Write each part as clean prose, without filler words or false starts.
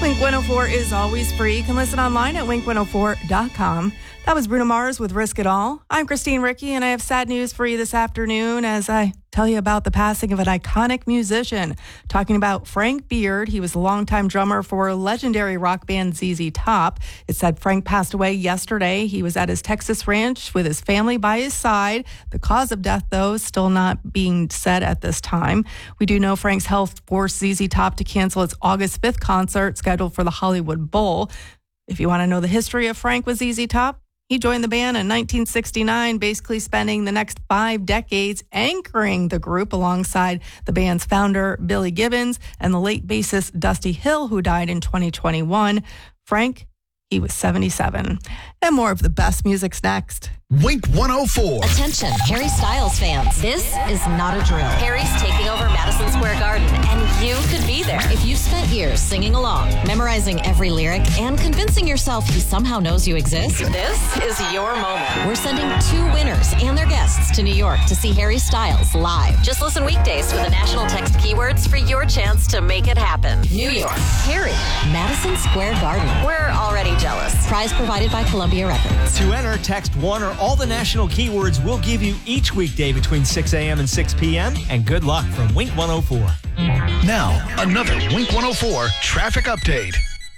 Wink 104 is always free. You can listen online at wink104.com. That was Bruno Mars with Risk It All. I'm Christine Ricky, and I have sad news for you this afternoon as I tell you about the passing of an iconic musician. Talking about Frank Beard. He was a longtime drummer for legendary rock band ZZ Top. It said Frank passed away yesterday. He was at his Texas ranch with his family by his side. The cause of death, though, is still not being said at this time. We do know Frank's health forced ZZ Top to cancel its August 5th concert scheduled for the Hollywood Bowl. If you want to know the history of Frank with ZZ Top, he joined the band in 1969, basically spending the next 5 decades anchoring the group alongside the band's founder, Billy Gibbons, and the late bassist Dusty Hill, who died in 2021. Frank, he was 77. And more of the best music's next. Wink 104. Attention, Harry Styles fans. This is not a drill. Harry's taking over Madison Square Garden, and you could be there. If you've spent years singing along, memorizing every lyric, and convincing yourself he somehow knows you exist, this is your moment. We're sending 2 winners and their guests to New York to see Harry Styles live. Just listen weekdays for the national text keywords for your chance to make it happen. New York, Harry, Madison Square Garden. We're already jealous. Prize provided by Columbia Records. To enter, text 1 or all the national keywords we'll give you each weekday between 6 a.m. and 6 p.m. And good luck from Wink 104. Now, another Wink 104 traffic update.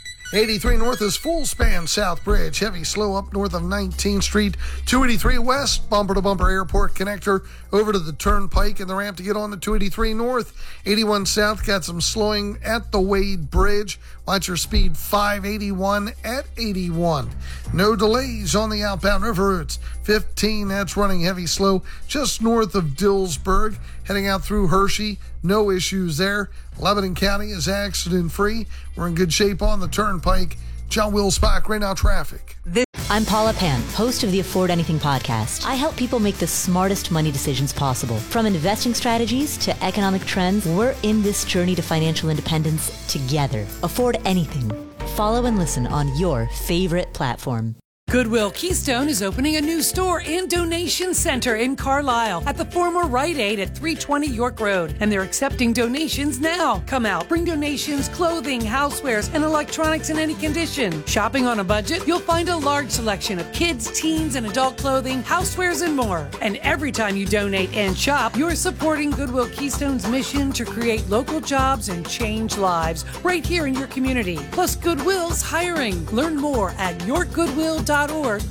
83 north is full span South Bridge. Heavy slow up north of 19th Street. 283 west, bumper-to-bumper airport connector over to the Turnpike and the ramp to get on the 283 north. 81 south got some slowing at the Wade Bridge. Watch your speed 581 at 81. No delays on the outbound river routes. 15, that's running heavy slow just north of Dillsburg. Heading out through Hershey, no issues there. Lebanon County is accident-free. We're in good shape on the Turnpike. John Wilsbach, right now traffic. I'm Paula Pan, host of the Afford Anything podcast. I help people make the smartest money decisions possible. From investing strategies to economic trends, we're in this journey to financial independence together. Afford Anything. Follow and listen on your favorite platform. Goodwill Keystone is opening a new store and donation center in Carlisle at the former Rite Aid at 320 York Road. And they're accepting donations now. Come out, bring donations, clothing, housewares, and electronics in any condition. Shopping on a budget? You'll find a large selection of kids, teens, and adult clothing, housewares, and more. And every time you donate and shop, you're supporting Goodwill Keystone's mission to create local jobs and change lives right here in your community. Plus, Goodwill's hiring. Learn more at yourgoodwill.org/Carlisle.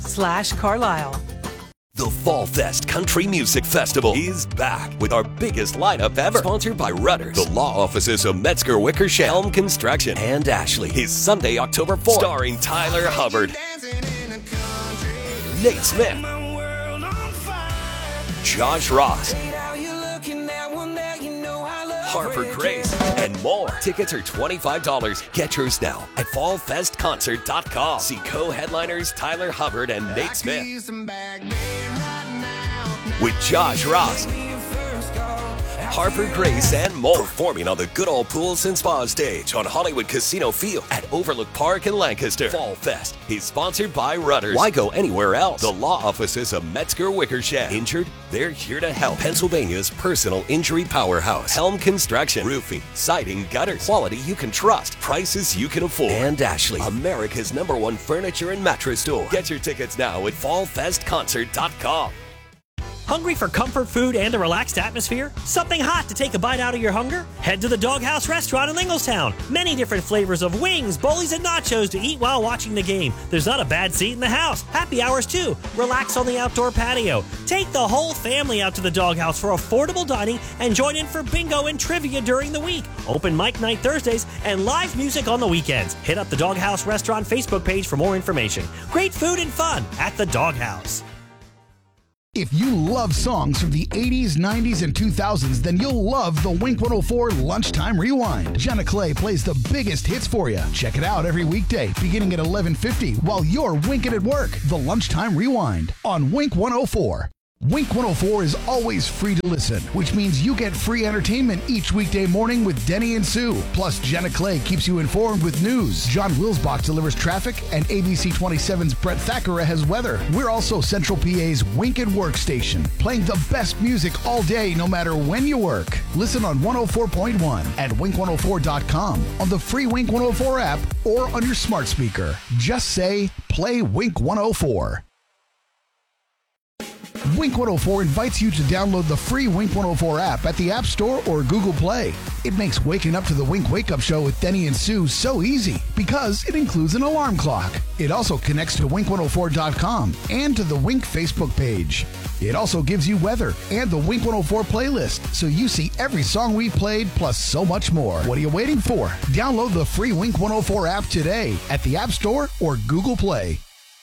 The Fall Fest Country Music Festival is back with our biggest lineup ever. Sponsored by Rudders, the law offices of Metzger Wickersham, Helm Construction, and Ashley. Is Sunday, October 4th. Starring Tyler Hubbard, Nate Smith, Josh Ross, Harper Grace, and more. Tickets are $25. Get yours now at fallfestconcert.com. See co-headliners Tyler Hubbard and Nate Smith with Josh Ross, Harper Grace, and more. Performing on the Good Old Pools and Spa stage on Hollywood Casino Field at Overlook Park in Lancaster. Fall Fest is sponsored by Rudders. Why go anywhere else? The law offices of Metzger Wickersham. Injured? They're here to help. Pennsylvania's personal injury powerhouse. Helm Construction. Roofing, siding, gutters. Quality you can trust. Prices you can afford. And Ashley, America's #1 furniture and mattress store. Get your tickets now at fallfestconcert.com. Hungry for comfort food and a relaxed atmosphere? Something hot to take a bite out of your hunger? Head to the Doghouse Restaurant in Ingalstown. Many different flavors of wings, bowlies, and nachos to eat while watching the game. There's not a bad seat in the house. Happy hours too. Relax on the outdoor patio. Take the whole family out to the Doghouse for affordable dining and join in for bingo and trivia during the week. Open mic night Thursdays and live music on the weekends. Hit up the Doghouse Restaurant Facebook page for more information. Great food and fun at the Doghouse. If you love songs from the 80s, 90s, and 2000s, then you'll love the Wink 104 Lunchtime Rewind. Jenna Clay plays the biggest hits for you. Check it out every weekday, beginning at 11:50, while you're winking at work. The Lunchtime Rewind on Wink 104. Wink 104 is always free to listen, which means you get free entertainment each weekday morning with Denny and Sue. Plus, Jenna Clay keeps you informed with news. John Wilsbach delivers traffic, and ABC 27's Brett Thackeray has weather. We're also Central PA's Wink and Work station, playing the best music all day, no matter when you work. Listen on 104.1 at wink104.com, on the free Wink 104 app, or on your smart speaker. Just say, play Wink 104. Wink 104 invites you to download the free Wink 104 app at the App Store or Google Play. It makes waking up to the Wink Wake Up Show with Denny and Sue so easy because it includes an alarm clock. It also connects to wink104.com and to the Wink Facebook page. It also gives you weather and the Wink 104 playlist, so you see every song we've played plus so much more. What are you waiting for? Download the free Wink 104 app today at the App Store or Google Play.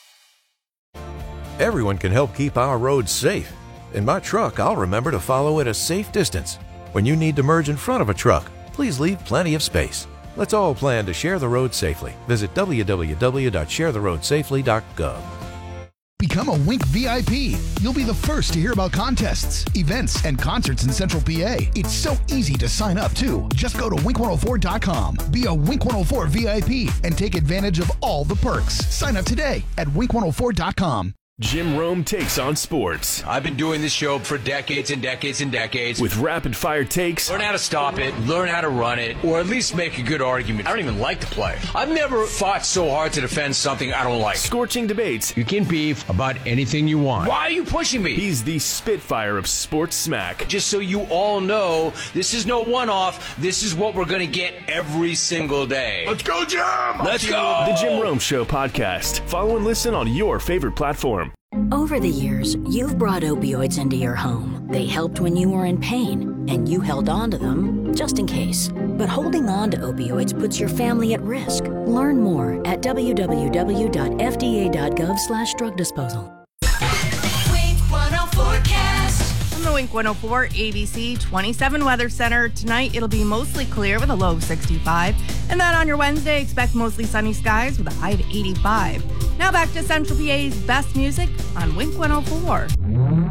Everyone can help keep our roads safe. In my truck, I'll remember to follow at a safe distance. When you need to merge in front of a truck, please leave plenty of space. Let's all plan to share the road safely. Visit www.sharetheroadsafely.gov. Become a Wink VIP. You'll be the first to hear about contests, events, and concerts in Central PA. It's so easy to sign up, too. Just go to wink104.com. Be a Wink 104 VIP and take advantage of all the perks. Sign up today at wink104.com. Jim Rome takes on sports. I've been doing this show for decades and decades and decades. With rapid-fire takes. Learn how to stop it, learn how to run it, or at least make a good argument. I don't even like to play. I've never fought so hard to defend something I don't like. Scorching debates. You can beef about anything you want. Why are you pushing me? He's the Spitfire of sports smack. Just so you all know, this is no one-off. This is what we're going to get every single day. Let's go, Jim! Let's go! The Jim Rome Show podcast. Follow and listen on your favorite platform. Over the years, you've brought opioids into your home. They helped when you were in pain, and you held on to them just in case. But holding on to opioids puts your family at risk. Learn more at www.fda.gov/drug disposal. Wink 104cast. From the Wink 104 ABC 27 Weather Center, tonight it'll be mostly clear with a low of 65. And then on your Wednesday, expect mostly sunny skies with a high of 85. Now back to Central PA's best music on Wink 104.